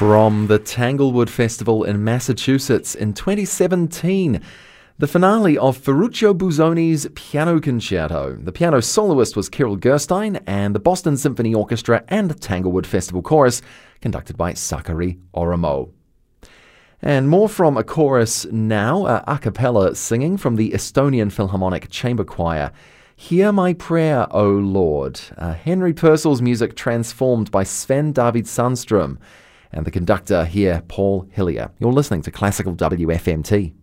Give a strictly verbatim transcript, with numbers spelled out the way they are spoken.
From the Tanglewood Festival in Massachusetts in twenty seventeen, the finale of Ferruccio Busoni's Piano Concerto. The piano soloist was Kirill Gerstein, and the Boston Symphony Orchestra and Tanglewood Festival Chorus, conducted by Sakari Oramo. And more from a chorus now, uh, a cappella singing from the Estonian Philharmonic Chamber Choir. Hear My Prayer, O Lord. Uh, Henry Purcell's music transformed by Sven David Sandström. And the conductor here, Paul Hillier. You're listening to Classical W F M T.